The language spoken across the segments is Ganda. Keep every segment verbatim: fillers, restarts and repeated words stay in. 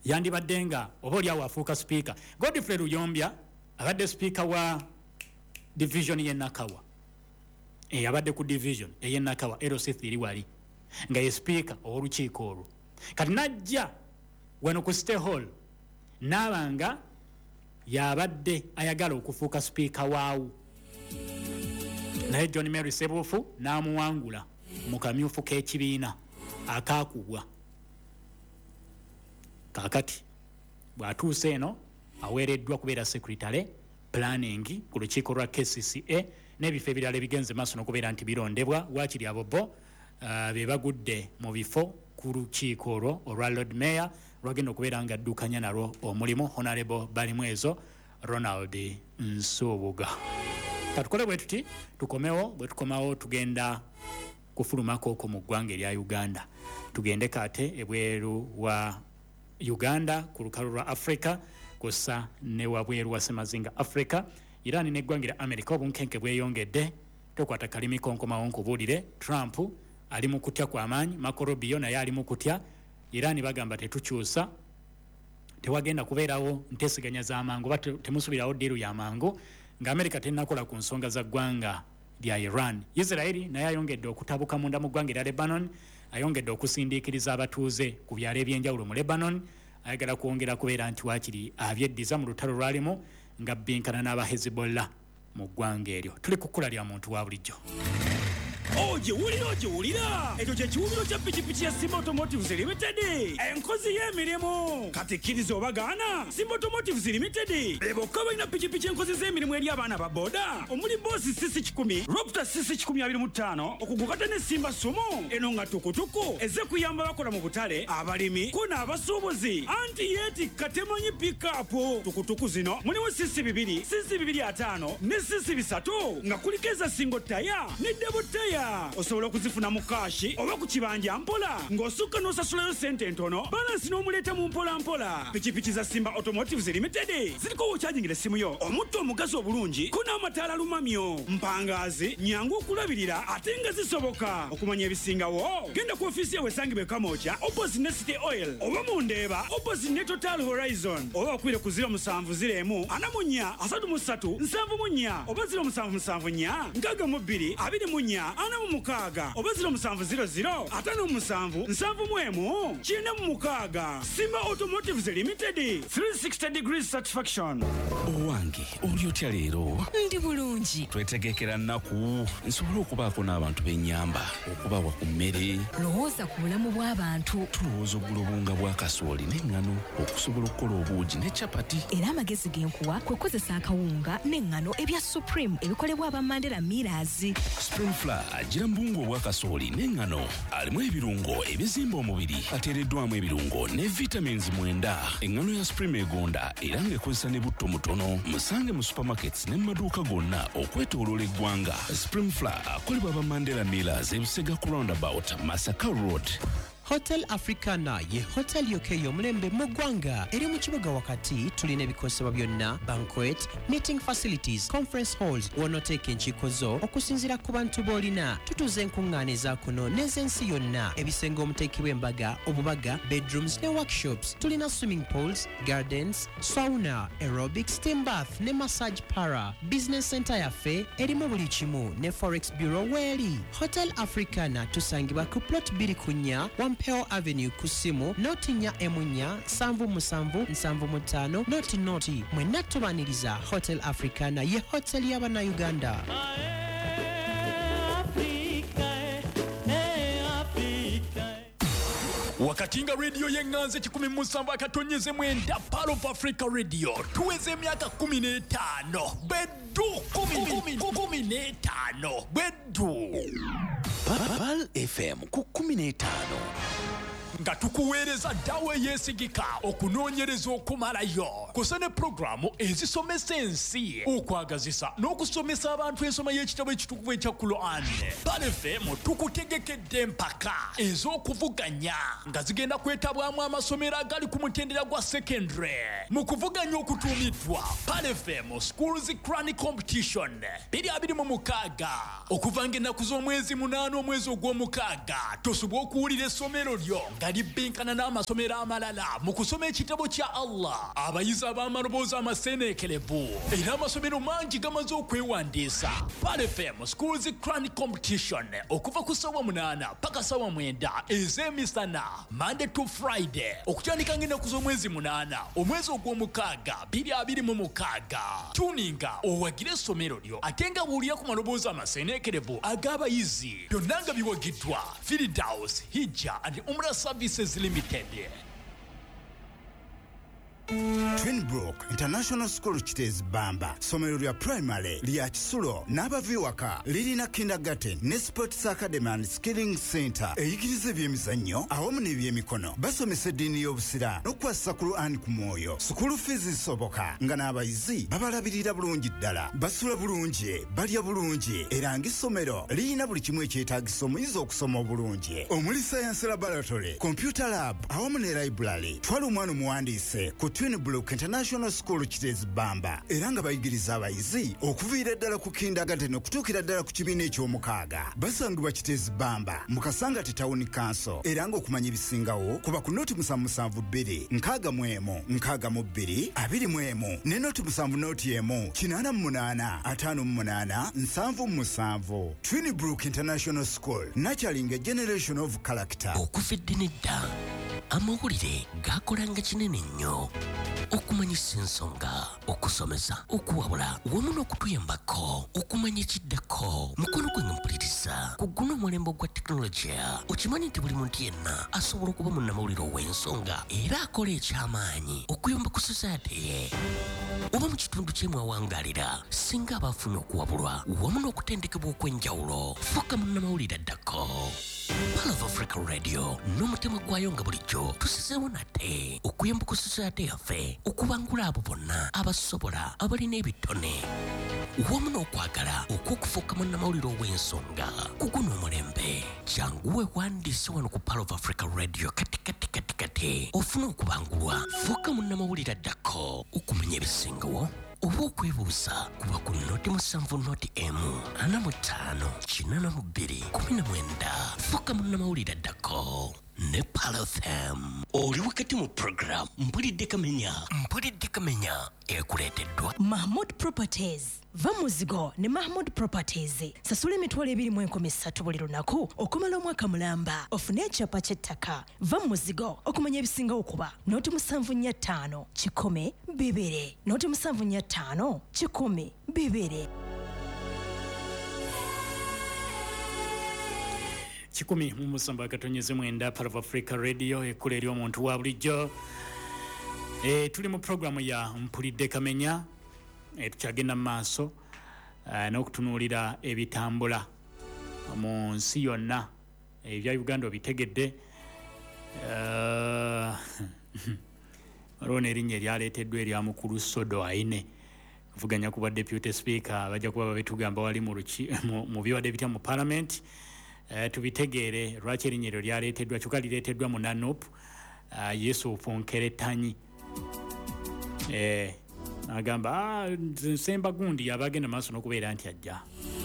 yandibadde nga oba oli awo afuuka speaker. Godfrey Luyombya abadde speaker wa division y'e Nakawa. E abadde ku division ey'e Nakawa L C three wali nga ye speaker olukiiko olwo. Kati najja wano ku State Hall n'abanga yabadde ayagala okufuuka speaker waawo. Naye John Mary Sebufu n'amuwangula mu kamyufu k'ekibiina akaakubwa. Kakati bw'atuuse eno aweereddwa kubeera secretary planning ku lukiiko lwa K C C A n'ebifo ebirala ebigenze maaso n'okubeera nti birondebwa. Waakiri abo bo uh, be bagudde mu bifo ku lukiiko olwo olwa Lord Mayor lwagenda okubeera nga addukanya nalwo omulimu Honorable Balimwezo Ronald Nsubuga. Katukole bwe tuti tukomewo bwe tukomawo tugenda kufulumako ko mu ggwanga erya Uganda. Tugende kate ebweru wa Uganda ku lukalu lwa Africa kussa ne wabweru wa Semazinga Africa. Iran n'eggwanga lya America obunkenke bweyongedde. Tokwata kalimi konkomawo nkubuulire Trump ali mu kutya kw'amaanyi, Marco Rubio naye ali mu kutya. Iran bagamba tetukyusa, tewagenda kubeerawo nteeseganya z'amangu oba temusubirawo ddiiru y'amangu nga America tennakola ku nsonga za ggwanga lya Iran. Israeli naye ayongedde okutabuka munda mu ggwanga lya Lebanon, ayongedde okusindiikiriza abatuuze ku byalo ebyenjawulo mu Lebanon, ayagala kwongera kubeera nti waakiri abyeddiza mu lutalo lwalimu nga bbinkana n'aba Hezbollah mu ggwanga eryo. Tuli ku kkula lya muntu wa bulijjo. Oje wulira oje wulira ekyo kye kiwumiro kya pikipiki ya Simba Automotives Limited, enkozi y'emirimu katikiriza obagaana. Simba Automotives Limited bebokka balina pikipiki enkozi z'emirimu eri abaana ba boda omuli boosi sisi kikumi, Raptor sisi kikumi abiri mu ttaano okugukata ne Simba Sumo eno nga tukutuku eze kuyamba bakola mu butale abalimi ko n'abasuubuzi anti yeetikka temanyi pikapu. Tukutuku zino mulimu sisi bibiri, sisi bibiri ataano ne sisi bisatu nga kuliko eza single taya ne double taya. Osobola okuzifuna mu kashi oba ku kibanja mpola ng'osukka n'osasulayo sente ntono balansi n'omuleeta mu mpola mpola. Pikipiki za Simba Automotives Limited ziriko wokyajingira essimu yo omutto omugazi obulungi ko n'amataala lumamyo mpangaazi nyangu okulabirira ate nga zisoboka. Okumanya ebisingawo genda ku ofiisi ye wesangibwe Kamoocha opposite ne City Oil oba mu Ndeeba opposite ne Total Horizon oba okwire ku ziro musanvu ziro emu ana mu nnya asatu mu ssatu nsanvu mu nnya oba ziro musanvu musanvu nnya nkaaga mu bbiri abiri mu nnya ana mu mukaaga oba ziro musanvu ziro ziro ataano mu musanvu nsanvu mu emu kyenda mu mukaaga. Simba Automotives Limited three sixty degrees satisfaction. Owange oli otya leero? Ndi bulungi. Twetegekera nnaku nsobola okubaako n'abantu b'ennyamba okubawa ku mmere. Lowooza ku bulamu bw'abantu. Tulowooza oggula obunga bwa kasooli n'eŋŋano okusobola okukola obuugi ne capati. Era amagezi genkuwa kwe kukozesa akawunga n'eŋŋano ebya Supreme ebikolebwa aba Mandela Millers. Spring Flour agira mbungu obwa kasooli n'eŋŋano alimu ebirungo ebizimba omubiri ateereddwamu ebirungo ne vitamins mwenda. Eŋŋano ya Supreme egonda era ng'ekozesa ne butto mutono. Musange mu supermarkets ne mu maduuka gonna okwetooloola eggwanga. Spring Flour akolebwa aba Mandela Millers e Busega ku roundabout Masaka Road. Hotel Africana ye hotel yokeyo mulembe mu ggwanga eri mu kibuga wakati. Tulina ebikosebwa byonna banquet, meeting facilities, conference halls wonoteeka enkiiko zo okusinziira ku bantu b'olina. Tutuuza enkuŋŋaana eza kuno n'ez'ensi yonna, ebisenge omuteekebwa embaga, obubaga, bedrooms ne workshops. Tulina swimming pools, gardens, sauna, aerobics, steam bath ne massage para. Business center yaffe erimu buli kimu ne forex bureau weeri. Hotel Africana tusangibwa ku plot bbiri ku nnya Peo Avenue kusimu noti nya emunya sanvu musanvu nsanvu mutano noti noti mwenna tubaniriza. Hotel Africana ye hotel y'abana Uganda. Wakatinga radio yenganze kikumi musamba akatonyeze mwenda Palo of Africa Radio tuweze miaka kumi n'etaano bedu kumi n'etaano bedu Pal F M ku kumi n'etaano nga tukuweereza ddawe yeesigika okunoonyereza okumalayo kusene programu ezisomesa ensi okwagazisa n'okusomesa abantu ensoma y'ekitabo ekitukuvu ekya Quran. Pal F M tukutegekedde empaka ez'okuvuganya nga zigenda kwetabwamu amasomero agali ku mutendera gwa secondary mu kuvuganya okutuumiddwa Pal F M Schools Quran Competition bbiri abiri mu mukaaga okuva ng'ennaku z'omwezi munaana omwezi ogw'omukaaga tosobwa okuwulira essomero lyo galibinkana n'amasomero amalala mu kusoma ekitabo kya Allah. Abayizi ab'amaloboozi amaseeneekerevu era amasomero mangi gamaze okwewandiisa. Pal F M Schools Crown Competition okuva ku ssaawa munaana paka ssaawa mwenda ez'emisana Monday to Friday okutandika ng'ennaku z'omwezi munaana omwezi ogw'omukaaga bbiri abiri mu mukaaga. Tuninga owagire essomero lyo ate nga buulira ku maloboozi amaseeneekerevu ag'abayizi byonna nga biwagiddwa Firdaus Hijja and Umrah Services Limited. Twinbrook International School Kitezi Bamba somero lya primary lya Kisulo n'abaviwaka lirina kindergarten ne sports academy and skilling center eyigiriza ebyemizannyo awamu n'ebyemikono. Basomesa eddiini y'obusiraamu n'okukwasa Quran ku mwoyo. School fees zisoboka nga n'abayizi babalabirira bulungi ddala. Basula bulungi, balya bulungi era ng'essomero lirina buli kimu ekyetaagisa omuyizi okusoma obulungi omuli science laboratory, computer lab awamu ne library. Twala omwana omuwandiise ku Twinbrook International School Kitezi Bamba era nga bayigiriza abayizi okuviira ddala ku kindergarten okutuukira ddala ku kibiina eky'omukaaga. Basangibwa Kitezi Bamba mu Kasangati Town Council era ng'okumanya ebisingawo kuba ku noti musanvu musanvu bbiri nkaaga mu emu nkaaga mu bbiri abiri mu emu ne noti musanvu noti emu kinaana mu munaana ataano mu munaana nsanvu mu musanvu. Twinbrook International School nurturing a generation of character. Okufidde nedda amawulire gakolanga kinene nnyo okumanyisa ensonga, okusomesa, okuwabula wamu n'okutuyambako okumanya ekiddako. Mukono gwe mpuliriza ku guno omulembe gwa tekinologiya. Okimanyi nti buli muntu yenna asobola okuba munnamawulire ow'ensonga era akola eky'amaanyi okuyamba ku society ye oba mu kitundu kyemwawangaalira singa aba afuna okuwabulwa wamu n'okutendekebwa okw'enjawulo. Fuuka munnamawulire addako. Pal of Africa Radio n'omutima gwayo nga bulijjo tusizeewo nate okuyamba ku society yaffe okubangula abo bonna abasobola abalina ebitone wamu n'okwagala okw'okufuuka munnamawulire ow'ensonga ku guno omulembe. Jangu weewandiise wano ku Pal of Africa Radio kati kati kati kati ofuna okubangulwa. Fuuka munnamawulire addako okumanya ebisingawo oba okwebuuza kuba ku noti musanvu noti emu ana mu ttaano kinaana mu bbiri kumi na mwenda. Fuuka munnamawulire addako ne Pal F M. Oli wakati mu program mpulidde kamenya mpulidde kamenya ekuleeteddwa Mahmood Properties. Va muzigo ne Mahmood Properties. Sasula emitwalo ebiri mu enkumi ssatu buli lunaku okumala omwaka mulamba. Ofune ekyapa ky'ettaka. Va muzigo okumanya ebisingawo kuba noti musanvu nnya ttaano kikumi bibiri noti musanvu nnya ttaano kikumi bibiri. kikumi mu musanvu akatonyeze mwenda. Pal of Africa Radio ekkula ery'omuntu wa bulijjo. E, tuli mu programu ya mpulidde kamenya. E, tukyagenda mu maaso e, n'okutunuulira ebitambula mu nsi yonna ebya Uganda obitegedde. Waliwo n'erinnya eryaleeteddwa erya mukulu Sodo Aine kuvuganya ku bwa deputy speaker bajja kuba babitugamba wali mu mu bibadde bitya mu parliament. Uh, tubitegeere lwaki erinnya eryo lyaleeteddwa kyokka lireeteddwa mu Nanup uh, Yesu Nkeretanyi eh, agamba ah, Nsemba gundi yabagenda maaso n'okubeera nti ajja.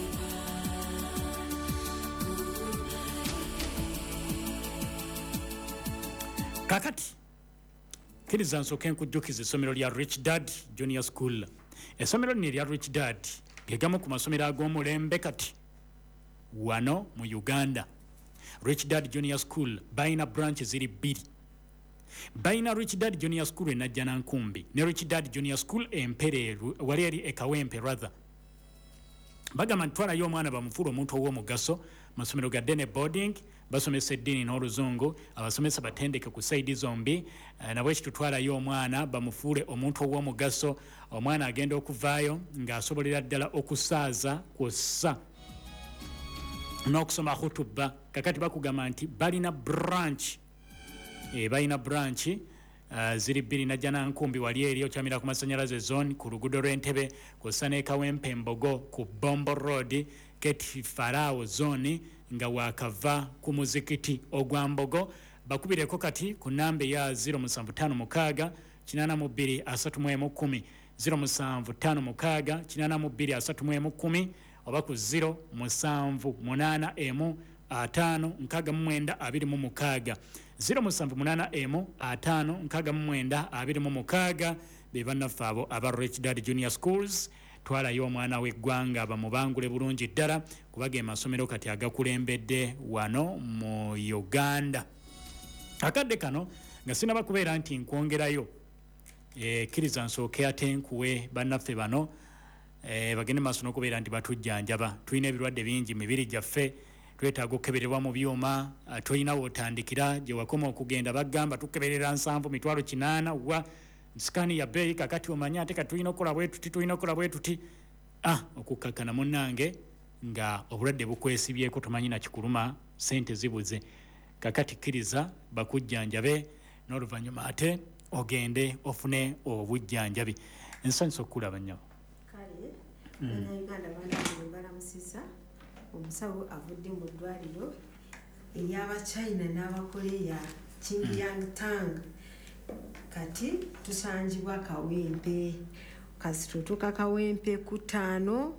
Kakati kkiriza nsooke nkujjukiza essomero lya Rich Dad Junior School. Essomero lino erya Rich Dad gegamu ku masomero ag'omulembe kati wano mu Uganda. Rich Dad Junior School baina branch ziri bbiri. Baina Rich Dad Junior School e Najjana Nkumbi ne Rich Dad Junior School Empereru wali eri ekawempe rather. Bagamba ntwalayo omwana bamufuula omuntu ow'omugaso masomero ga Dene boarding basomesa eddiini n'oluzungu abasomesa batendeke ku saidi zombi. Uh, nabwe ekitutwalayo omwana bamufuule omuntu ow'omugaso omwana agenda okuvaayo ng'asobolera ddala okusaaza kw'ossa n'okusoma hutuba. Kakati bakugamba nti balina branch e balina branch uh, ziri bbiri. Najjana Nkumbi wali eri okyamira ku masanyalaze zone ku luguudo lw'Entebe kw'ossa ne Kawempe Embogo ku Bombo Road Keti Farao zone nga wakava ku muzikiti ogwa Mbogo. Bakubireko kati ku namba ya zero musanvu ttaano mukaaga kinaana mu bbiri asatu mu emu kkumi zero musanvu ttaano mukaaga kinaana mu bbiri asatu mu emu kkumi oba ku zero musanvu munaana emu ataano nkaaga mu mwenda abiri mu mukaaga zero musanvu munana emu ataano nkaaga mu mwenda abiri mu mukaaga be bannaffe abo aba Rich Dad Junior Schools. Twalayo omwana w'eggwanga bamubangule bulungi ddala kubaga amasomero kati agakulembedde wano mu Uganda. Akadde kano nga sinaba kubeera nti nkwongerayo e, kiriza nsooke ate nkuwe bannaffe bano e, bagende maaso n'okubeera nti batujjanjaba. Tulina ebirwadde bingi mibiri gyaffe, twetaaga okukebererwa mu byuma. Tolina wootandikira gye wakoma okugenda bagamba tukeberera nsanvu mitwalo kinaana wa skani ya bei kakati omanya ate katulina okukola bwe tuti tulina okukola bwe tuti ah okukakkana munnange nga obulwadde bukwesibyeko tomanyi na kikuluma sente zibuze. Kakati kkiriza bakujjanjabe n'oluvannyuma ate ogende ofune obujjanjabi. Ensanyusa okulaba nnyo. Kale bannayuganda banange balamusisa omusawo avudde mu ddwaliro ery'Abachina n'Abakoleya Qingyang Tang. Kati tusangibwa Kawempe kasi tutuuka Kawempe ku ttaano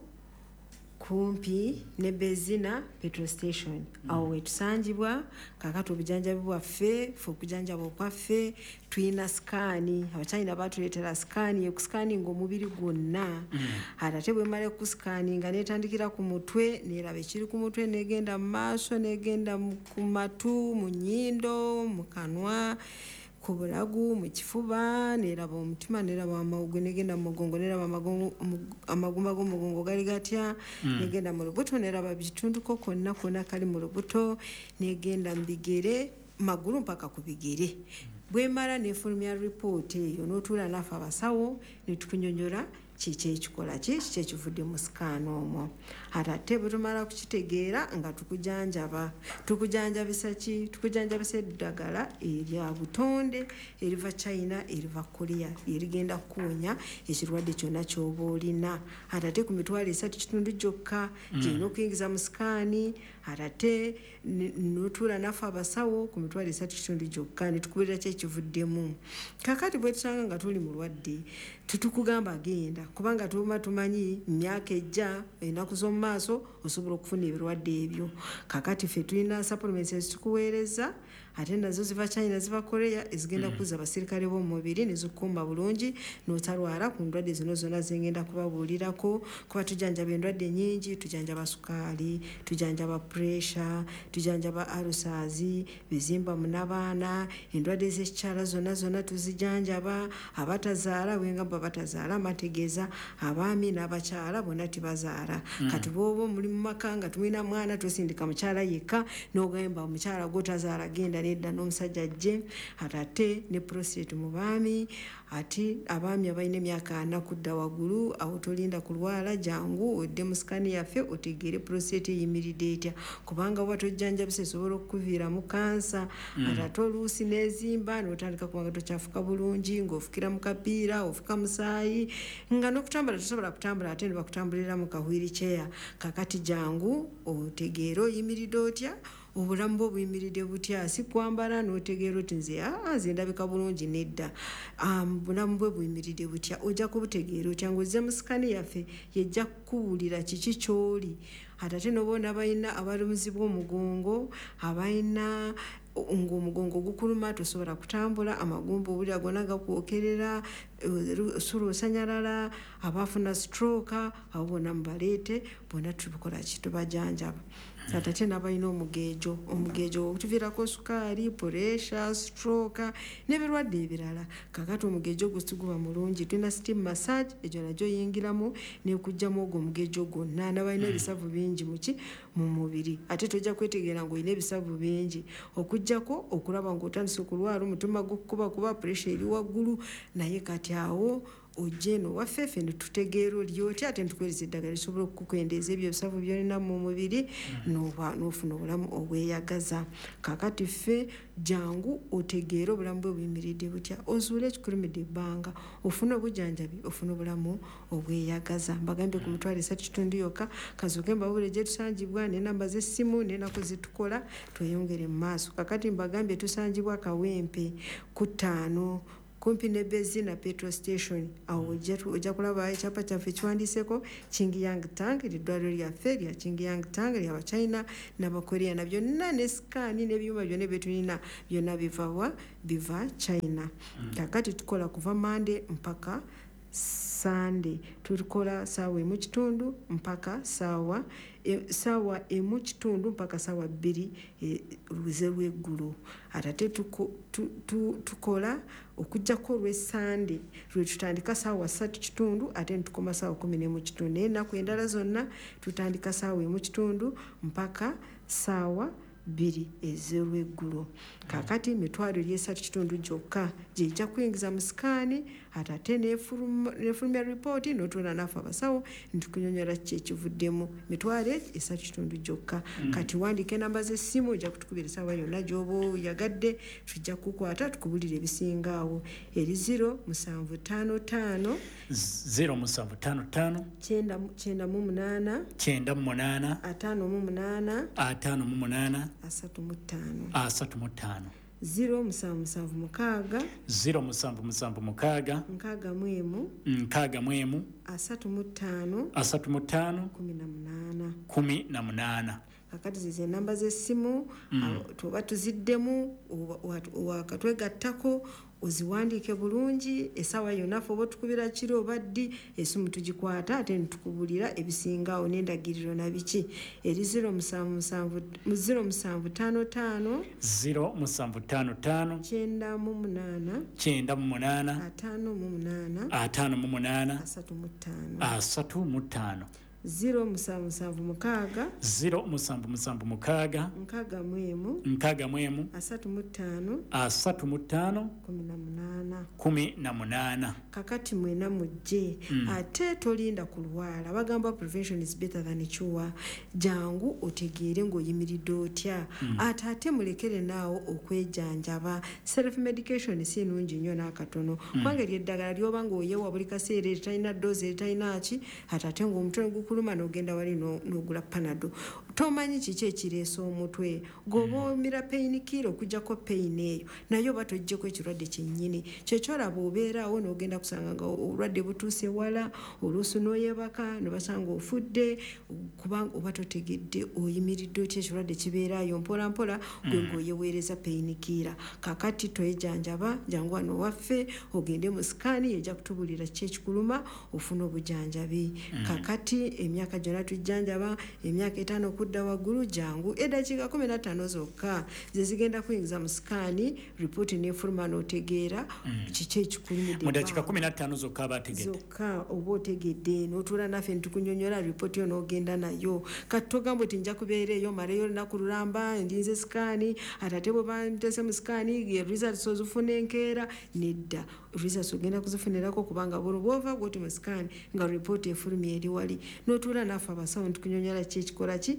kumpi ne Bezina petrol station mm. awo wetusangibwa kakati obujanjabi bwaffe fe okujanjaba okwaffe tuyina sikaani. Abachina batuleetera sikaani ekusikaani ng'omubiri gwonna mm. ate bwemala kusikaani nga neetandikira ku mutwe neeraba ekiri ku mutwe negenda mu maaso negenda ku matu mu nnyindo mu kanwa ku bulagu mu kifuba neraba omutima neraba amagulu negenda mu mugongo neraba amagumba g'omugongo gali gatya mm. negenda mu lubuto neraba bitunduko konna konna kali mu lubuto negenda mu bigere magulu mpaka ku bigere mm. bwemala nefulumya ripooti eyo n'otuula naffe abasawo netukunyonyola kiki ekikola ki kiki ekivudde mu sikaani omwo. Ate bwe tumala kukitegeera nga tukujanjaba tukujanjabisa ki tukujanjabisa eddagala erya butonde eriva China eriva Korea erigenda kuwonya ekirwadde kyonna ky'oba olina. Ate ku mitwalo esatu kitundu gyokka gyina okuyingiza mu sikaani ate n'otuula naffe abasawo ku mitwalo esatu kitundu gyokka netukubeerera ki ekivuddemu. Kakati bwe tusanga nga tuli mulwadde tutukugamba genda kubanga tuma tumanyi myaka ejja ennaku z'omu maaso osobola okufuna ebirwadde ebyo. Kakati ffe tulina supplements ezitukuweereza ate nazo ziva China ziva Korea ezigenda mm. kuza abasirikale b'omubiri nezikukumba bulungi n'otalwala ku ndwadde zino zonna zengenda kubabuulirako kuba tujanjaba endwadde nnyingi. Tujanjaba sukaali, tujanjaba pressure, tujanjaba ulcers, bizimba mu n'abaana, endwadde z'ekikyala zonna zonna tuzijanjaba. Abatazaala bwengamba batazaala mategeeza abaami n'abakyala bonna tibazaala mm. kati bw'oba muli mu maka nga tumina mwana tosindika mukyala yekka n'ogamba omukyala gotazaala genda nedda n'omusajja ajje. Ate ne prostate mu baami ati abaami abalina emyaka ana kudda waggulu awo tolinda kulwala jangu odde mu sikaani yaffe otegeere prostate eyimiridde etya kubanga bwa tojjanjabisa esobola okukuviiramu kansa mm. ate oluusi n'ezimba n'otandika kubanga tokyafuka bulungi ng'ofukira mu kapiira ofuka musaayi nga n'okutambula tosobola kutambula ate ne bakutambulira mu kahwiri kyeya. Kakati jangu otegeere oyimiridde otya obulamu bwo buyimiridde butya si kwambala n'otegeera oti nze nze ndabika bulungi nedda obulamu bwe buyimiridde butya ojja kubutegeera otya ng'ozze mu sikaani yaffe yejja kukubuulira kiki ky'oli. Ate n'obaona abalina abalumuzi bw'omugongo abalina ng'omugongo gukuluma tosobola kutambula amagumba obulira gonna gakwokerera sula osanyalala abaafuna stroke abo bonna mubaleete bonna tubukola ki tubajanjaba. Ate n'abalina omugeejo omugeejo otuviirako sukaali pressure stroke n'ebirwadde ebirala. Kakati omugeejo gusiguba mulungi tulina steam massage egyo nagyo oyingiramu nekugjamu ogwo omugeejo gwonna n'abalina ebisavu bingi muki mu mubiri. Ate tojja kwetegeera ng'olina ebisavu bingi okuggyako okulaba ng'otandise okulwala omutima gukuba kuba pressure eri waggulu naye kati awo ojje no waffe ffe netutegeera oli otya ate netukuweereza eddagala lisobola okukukendeeza ebyo ebisavu byolina mu mubiri n'ofuna obulamu obweyagaza. Kakati ffe jangu otegeere obulamu bwe buyimiridde butya ozuule ekikulumidde ebbanga ofune obujjanjabi ofune obulamu obweyagaza. Mbagambye ku mitwalo esatu kitundu yokka kazooke mbabuule gye tusangibwa n'enamba z'essimu n'ennaku zetukola tweyongere mu maaso. Kakati mbagambye tusangibwa Kawempe ku ttaano kumpi ne Bezina petrol station awo ojja kulaba ekyapa kyaffe kiwandiiseko Qingyang Tang eddwaliro lyaffe lya Qingyang Tang lya China n'abakorea na byonna ne sikaani n'ebyuma byonna byetulina byonna bivawa biva China. Kakati tukola kuva Monday mpaka Sunday tulikola saawa emu kitundu mpaka saawa e, saawa emu kitundu mpaka saawa bbiri e, luze lw'eggulu. Atate tuko, tu, tu, tukola okujjako olwe Sunday lwe tutandika saawa ssatu kitundu ate tukoma saawa kumi n'emu kitundu naye ennaku endala zonna tutandika saawa emu kitundu mpaka saawa bbiri ez'olweggulo. Kakati mitwalo ly'esatu kitundu gyokka gyejja kuyingiza mu sikaani atate n'efulumya ripooti n'otuula naffe abasawo nitukunyonyola ki ekivuddemu mitwalo esatu kitundu gyokka. Kati wandiika enamba z'essimu ojja kutukubira essaawa yonna gy'oba oyagadde tujja kukwata tukubulira ebisingaawo eri zero musanvu ttaano ttaano zero musanvu ttaano ttaano kyenda mu munaana kyenda mu munaana ataano mu munaana ataano mu munaana asatu mu ttaano asatu mu ttaano zero musanvu musanvu mukaaga zero musanvu musanvu mukaaga nkaaga mu emu nkaaga mu emu asatu mu ttaano asatu mu ttaano kumi na munaana kumi na munaana. Kakati zize enamba z'essimu tuba tuziddemu wakatwegattako oziwandiike bulungi essaawa yonna ffe oba tukubira kiro oba ddi essimu tugikwata ate nitukubulira ebisingaawo n'endagiriro na biki eri zero musanvu ttaano ttaano zero musanvu ttaano ttaano kyenda mu munaana kyenda mu munaana ataano mu munaana ataano mu munaana asatu mu ttaano asatu mu ttaano zero musanvu musanvu mukaaga zero musanvu musanvu mukaaga nkaaga mu emu nkaaga mu emu asatu mu ttaano asatu mu ttaano kumi na munaana kumi na munaana. Kakati mwena mujje mm. ate tolinda kulwala bagamba prevention is better than cure. Jangu otegeere ng'oyimiridde otya mm. ate ate mulekere naawo okwejanjaba. Self medication si nnungi nnyo n'akatono mm. kubanga ery'eddagala lyoba ng'oyewa buli kaseera eritalina doozi eritalina ki ate ate ng'omutwe gukuluma n'ogenda wali n'ogula panado tomanyi kiki ekireesa omutwe gwoba omira painkiller okujjako pain eyo naye oba tojjeko ekirwadde kyennyini kyekyolaba obeeraawo n'ogenda kusanga nga obulwadde butuuse wala oluusi n'oyebaka ne basanga ofudde kubanga oba totegedde oyimiridde otya ekirwadde kibeeraayo mpola mpola gwe ng'oyeweereza painkiller. Kakati twejanjaba jangu wano waffe ogende mu sikaani ejja kutubulira ki ekikuluma ofuna obujanjabi. Kakati emyaka gyonna tujjanjaba emyaka etaano okudda waggulu jangu eddakiika kumi na ttaano zokka ze zigenda kuyingiza mu sikaani ripooti n'efuluma n'otegeera kiki ekikulumidde mu ddakiika kumi na ttaano zokka aba ategedde zokka oba otegedde n'otuula naffe nitukunyonyola ripooti yo n'ogenda nayo. Kati togamba oti nja kubeera eyo maleyo olunaku lulamba ndinze sikaani ate ate bwe bantese mu sikaani results ozifuna enkeera nedda results ogenda kuzifunirako kubanga buli bw'ova bw'oti mu sikaani nga ripooti efulumya eri wali n'otuula naffe abasawo nitukunyonyola ki ekikola ki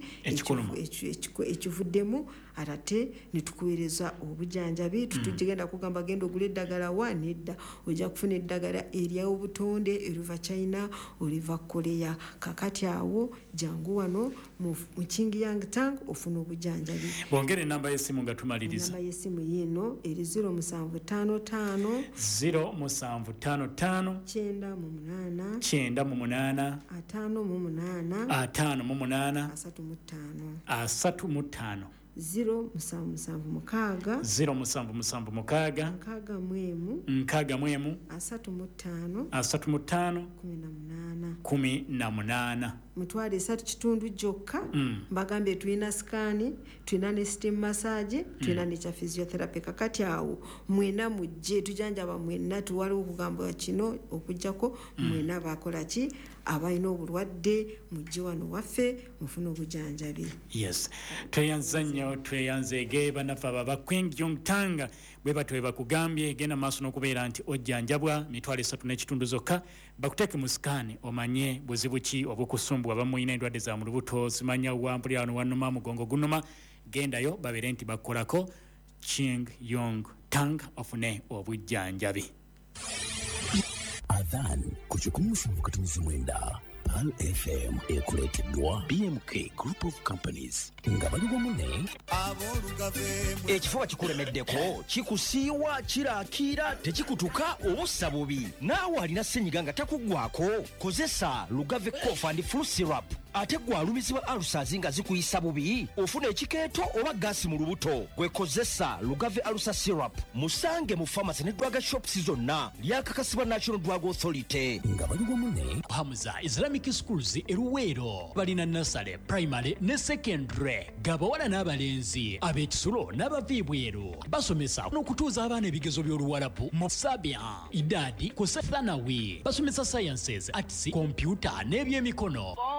ekivuddemu ate nitukuweereza obujanjabi tutugenda kugamba genda ogula eddagala wa nedda ojja kufuna eddagala ery'obutonde eriva China oliva Korea. Kakati awo jangu wano mu Qingyang Tang ofuna obujanjabi. Bongere enamba y'essimu nga tumaliriza. Enamba y'essimu yino eri zero musanvu ttaano ttaano zero musanvu ttaano ttaano kyenda mu munaana kyenda mu munaana ataano mu munaana ataano mu munaana asatu mu ttaano asatu mu ttaano zero musanvu musanvu mukaaga zero musanvu musanvu mukaaga nkaaga mu emu nkaaga mu emu asatu mu ttaano asatu mu ttaano kumi na munaana kumi na munaana. Mitwalo esatu kitundu gyokka mbagambye tulina sikaani tulina ne steam massage tulina ne kya physiotherapy. Kakati awo mwena mujje tujanjaba mwena tuwaliwo okugamba kino okujjako mwena bakola ki abalina obulwadde mujje wano waffe mufuna obujanjabi. Yes, tweyanza nnyo tweyanzeege bannaffe abo aba Qingyang Tang bwe batyo bwe bakugambye genda maaso n'okubeera nti ojjanjabwa mitwalo esatu n'ekitundu zokka bakuteeke mu sikaani omanye buzibu ki obukusumbuwa bamuyina endwadde za mu lubuto zimanya wampulira wano wannuma mugongo gunuma gendayo babeere nti bakolako Qingyang Tang ofune obujjanjabi. Adhan ku kikumi musanvu katumizi mwenda Pearl F M ekuleeteddwa B M K Group of Companies nga bali wamu ne ekifuba kikulemeddeko kikusiiwa kiraakira tekikutuka obussa bubi naawe alina ssenyiga nga takuggwako kozesa Lugave cough and flu syrup ate gwe alumizibwa alusazi nga zikuyisa bubi ofuna ekikeeto oba gaasi mu lubuto gwekozesa Lugave alusa syrup musange mu pharmacy ne drug shops zonna lyakakasibwa National Drug Authority nga bali wamu ne Hamza Islamic Schools eruweero balina nursery primary ne secondary gabawala n'abalenzi ab'ekisulo n'abaviibweru basomesa n'okutuuza abaana ebigezo by'oluwalabu mu sabia idadi ku thanawi basomesa sciences arts computer n'ebyemikono